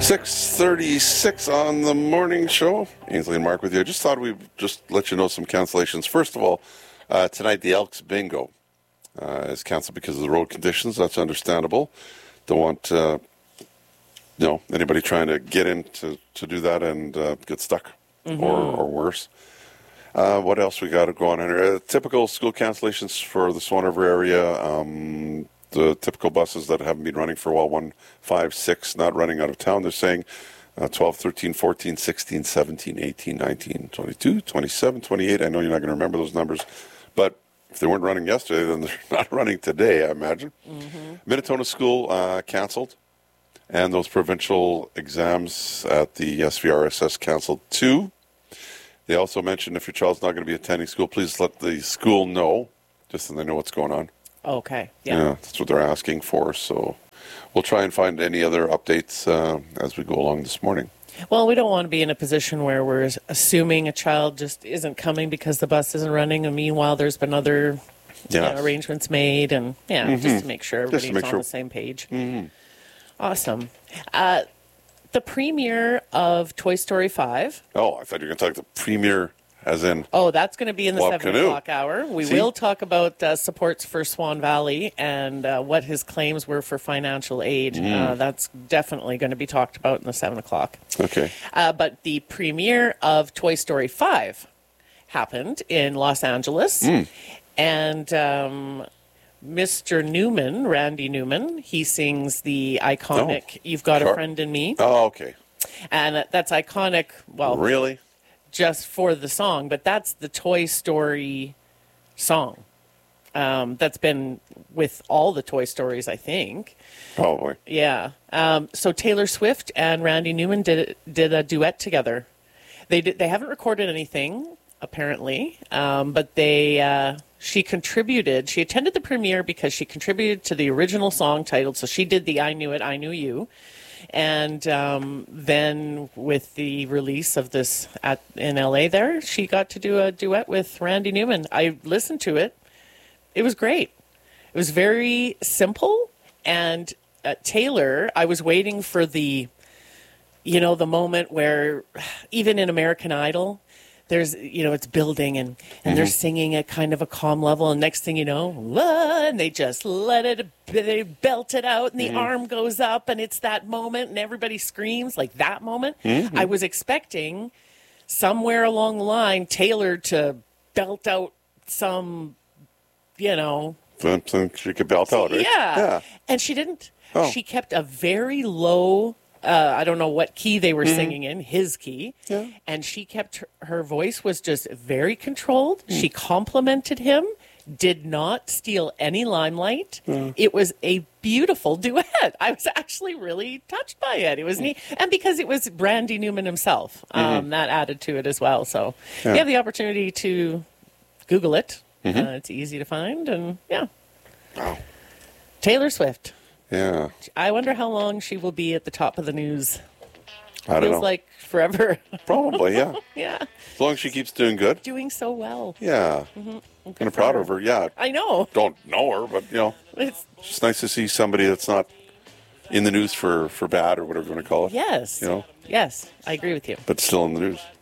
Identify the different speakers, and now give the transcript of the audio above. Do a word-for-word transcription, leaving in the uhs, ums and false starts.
Speaker 1: six thirty-six on the morning show. Ainsley and Mark with you. I just thought we'd just let you know some cancellations. First of all, uh, tonight the Elks Bingo uh, is canceled because of the road conditions. That's understandable. Don't want uh, you know anybody trying to get in to, to do that and uh, get stuck mm-hmm. or, or worse. Uh, what else we got to go on here? Uh, typical school cancellations for the Swan River area. Um, the typical buses that haven't been running for a while, one, five, six, not running out of town. They're saying uh, twelve, thirteen, fourteen, sixteen, seventeen, eighteen, nineteen, twenty-two, twenty-seven, twenty-eight. I know you're not going to remember those numbers, but if they weren't running yesterday, then they're not running today, I imagine. Mm-hmm. Minnesota School uh, canceled, and those provincial exams at the S V R S S canceled too. They also mentioned if your child's not going to be attending school, please let the school know, just so they know what's going on.
Speaker 2: Okay, yeah.
Speaker 1: Yeah, that's what they're asking for. So we'll try and find any other updates uh, as we go along this morning.
Speaker 2: Well, we don't want to be in a position where we're assuming a child just isn't coming because the bus isn't running, and meanwhile there's been other yes. you know, arrangements made, and yeah, mm-hmm. just to make sure everybody's make on sure. the same page. Mm-hmm. Awesome. Uh, the premiere of Toy Story five.
Speaker 1: Oh, I thought you were going to talk the premiere as in...
Speaker 2: Oh, that's going to be in the
Speaker 1: Bob
Speaker 2: seven
Speaker 1: Canoe.
Speaker 2: O'clock hour. We
Speaker 1: See?
Speaker 2: will talk about uh, supports for Swan Valley and uh, what his claims were for financial aid. Mm. Uh, that's definitely going to be talked about in the seven o'clock.
Speaker 1: Okay.
Speaker 2: Uh, but the premiere of Toy Story five happened in Los Angeles. Mm. And um, Mister Newman, Randy Newman, he sings the iconic oh. You've Got Car- a Friend in Me.
Speaker 1: Oh, okay.
Speaker 2: And that's iconic. Well,
Speaker 1: really?
Speaker 2: Just for the song, but that's the Toy Story song. Um, that's been with all the Toy Stories, I think.
Speaker 1: Probably.
Speaker 2: Yeah. Um, so Taylor Swift and Randy Newman did did a duet together. They did, they haven't recorded anything apparently, um, but they uh, she contributed. She attended the premiere because she contributed to the original song titled. So she did the "I Knew It, I Knew You." And um, then with the release of this at, in L A there, she got to do a duet with Randy Newman. I listened to it. It was great. It was very simple. And uh, Taylor, I was waiting for the, you know, the moment where even in American Idol, there's, you know, it's building and, and mm-hmm. they're singing at kind of a calm level. And next thing you know, and they just let it, they belt it out and the mm-hmm. arm goes up and it's that moment and everybody screams like that moment. Mm-hmm. I was expecting somewhere along the line, Taylor to belt out some, you know.
Speaker 1: Something she could belt out, right?
Speaker 2: Yeah.
Speaker 1: yeah.
Speaker 2: And she didn't.
Speaker 1: Oh.
Speaker 2: She kept a very low Uh, I don't know what key they were mm-hmm. singing in, his key.
Speaker 1: Yeah.
Speaker 2: And she kept, her, her voice was just very controlled. Mm. She complimented him, did not steal any limelight. Mm. It was a beautiful duet. I was actually really touched by it. It was mm. neat. And because it was Randy Newman himself, um, mm-hmm. that added to it as well. So yeah. you have the opportunity to Google it. Mm-hmm. Uh, it's easy to find. And yeah.
Speaker 1: Wow.
Speaker 2: Taylor Swift.
Speaker 1: Yeah.
Speaker 2: I wonder how long she will be at the top of the news.
Speaker 1: I don't
Speaker 2: Feels
Speaker 1: know.
Speaker 2: like forever.
Speaker 1: Probably, yeah.
Speaker 2: yeah.
Speaker 1: As long as she keeps doing good.
Speaker 2: Doing so well.
Speaker 1: Yeah. Mm-hmm. I'm kind of proud her. of her, yeah.
Speaker 2: I know.
Speaker 1: Don't know her, but, you know, it's just nice to see somebody that's not in the news for, for bad or whatever you want to call it.
Speaker 2: Yes.
Speaker 1: You know?
Speaker 2: Yes, I agree with you.
Speaker 1: But still in the news.